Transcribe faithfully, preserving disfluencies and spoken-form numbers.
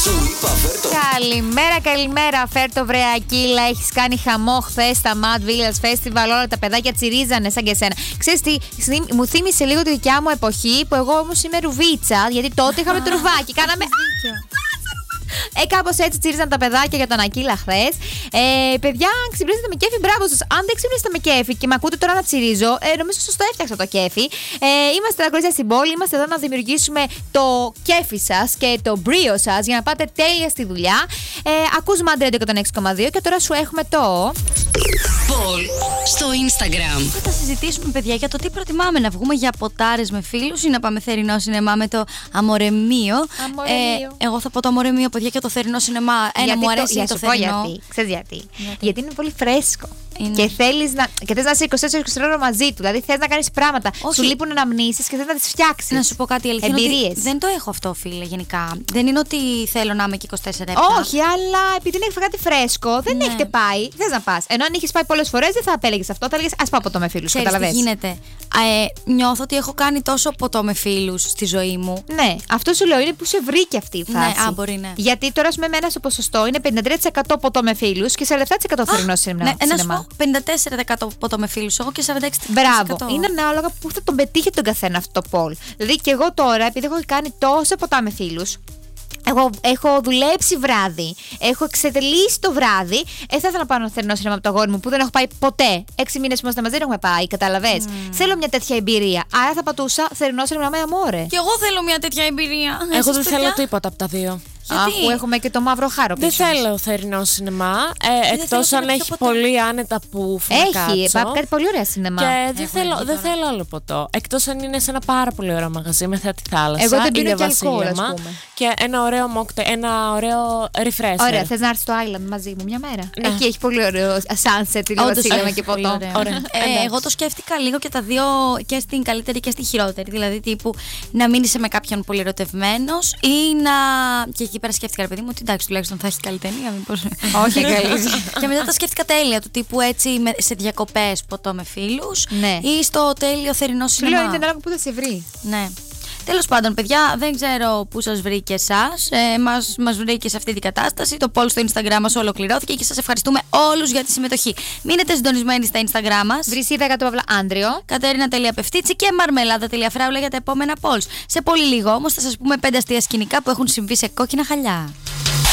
Καλημέρα, καλημέρα. Φέρτο βρε Ακύλα. Έχεις κάνει χαμό χθες στα Mad Village Festival. Όλα τα παιδάκια τσιρίζανε σαν και εσένα. Ξέρεις τι, μου θύμισε λίγο τη δικιά μου εποχή που εγώ όμως είμαι ρουβίτσα. Γιατί τότε είχαμε το ρουβάκι. Κάναμε. Ε, κάπως έτσι τσίριζαν τα παιδάκια για τον Ακύλα χθες. Ε, παιδιά, ξυπνήσατε με κέφι, μπράβο σας. Αν δεν ξυπνήσατε με κέφι και με ακούτε τώρα να τσιρίζω, ε, νομίζω σωστό έφτιαξα το κέφι. Ε, είμαστε τα κορίτσια στην πόλη, είμαστε εδώ να δημιουργήσουμε το κέφι σας και το μπρίο σας για να πάτε τέλεια στη δουλειά. Ε, ακούς Mad Radio εκατόν έξι κόμμα δύο και τώρα σου έχουμε το. Πολ στο Instagram. Θα συζητήσουμε, παιδιά, για το τι προτιμάμε. Να βγούμε για ποτάρες με φίλους ή να πάμε θερινό σινεμά με το αμορεμίο. Αμορεμίο. Ε, εγώ θα πω το αμορεμίο, παιδιά, και το θερινό σινεμά. Ένα Γιατί μου αρέσει το, το, το θερινό. Γιατί. Ξέρεις γιατί. γιατί. Γιατί είναι πολύ φρέσκο. Είναι. Και θέλεις να, και θες να είσαι είκοσι τέσσερις είκοσι ώρα μαζί του. Δηλαδή θες να κάνεις πράγματα. Όχι. Σου λείπουν αναμνήσεις και θες να τις φτιάξεις. Να σου πω κάτι αλήθεια. Εμπειρίες. Δεν το έχω αυτό, φίλε, γενικά. Δεν είναι ότι θέλω να είμαι και είκοσι τέσσερα επτά. Όχι, αλλά επειδή είναι κάτι φρέσκο, δεν Ναι. έχετε πάει. Θες να πας. Ενώ αν είχες πάει πολλές φορές, δεν θα απέλεγες αυτό. Θα έλεγες ας πάω ποτό με φίλους. Ξέρεις τι Καταλαβες. γίνεται. Ε, νιώθω ότι έχω κάνει τόσο ποτό με φίλους στη ζωή μου. Ναι, αυτό σου λέω είναι που σε βρήκε αυτή η φάση. Ναι, α, μπορεί, ναι. Γιατί τώρα με εμένα στο ποσοστό είναι πενήντα τρία τοις εκατό ποτό με φίλους και σαράντα επτά τοις εκατό θερινό σινεμά. Ναι, να σου πω πενήντα τέσσερα τοις εκατό ποτό με φίλους, εγώ και σαράντα έξι τοις εκατό. Μπράβο. Είναι ανάλογα που θα τον πετύχει τον καθένα αυτό το poll. Δηλαδή και εγώ τώρα, επειδή έχω κάνει τόσα ποτά με φίλους, εγώ έχω δουλέψει βράδυ, έχω εξετελήσει το βράδυ. Ε, θα ήθελα να πάω ένα θερινό σινεμά με το αγόρι μου που δεν έχω πάει ποτέ. Έξι μήνες που είμαστε μαζί δεν έχουμε πάει, καταλαβες. Mm. Θέλω μια τέτοια εμπειρία. Άρα θα πατούσα θερινό σινεμά με αμόρε. Και εγώ θέλω μια τέτοια εμπειρία. Εγώ Εσείς, δεν παιδιά? θέλω τίποτα από τα δύο. Αφού έχουμε και το μαύρο χάρο Δεν πίσω μας. θέλω θερινό σινεμά. Ε, Εκτός θέλω αν πιο έχει ποτό. πολύ άνετα που να Έχει, κάτσω. πάει κάτι πολύ ωραία σινεμά. Και δεν, Έχουν θέλω, βγει δεν τώρα. θέλω άλλο ποτό. Εκτός αν είναι σε ένα πάρα πολύ ωραίο μαγαζί με θεατή θάλασσα. Εγώ δεν ή πίνω για και αλκοόλ, ας βασίλεμα. πούμε. Και ένα ωραίο μόκτε, ένα ωραίο refresher. Ωραία, θες να έρθεις στο Island μαζί μου μια μέρα. Ναι. Εκεί έχει πολύ ωραίο sunset, Όντως, βασίλεμα έχει και πολύ ποτό. ωραίο. Ωραία. Ε, Εντάξει. εγώ το σκέφτηκα λίγο και τα δύο, και στην καλύτερη και στη χειρότερη. Δηλαδή, τύπου να μην είσαι με κάποιον πολύ ερωτευμένος ή να. Και εκεί πέρα σκέφτηκα, ρε παιδί μου, ότι εντάξει, τουλάχιστον θα έχει καλή ταινία. Μήπως. Όχι, καλή. Και μετά τα σκέφτηκα τέλεια, του τύπου έτσι με- σε διακοπές ποτό με φίλους Ναι. ή στο τέλειο θερινό Σου λέω σινεμά. είναι ανάλογα που θα σε βρει. Ναι. Τέλος πάντων, παιδιά, δεν ξέρω πού σας βρήκε εσάς. Ε, μας, μας βρήκε σε αυτή την κατάσταση. Το poll στο Instagram μας ολοκληρώθηκε και σας ευχαριστούμε όλους για τη συμμετοχή. Μείνετε συντονισμένοι στα Instagram μας. Βρυσίδα κάτω παύλα Άντριο. Κατερίνα.πευτίτσι και Μαρμελάδα.φράουλα για τα επόμενα polls. Σε πολύ λίγο όμως θα σας πούμε πέντε αστεία σκηνικά που έχουν συμβεί σε κόκκινα χαλιά.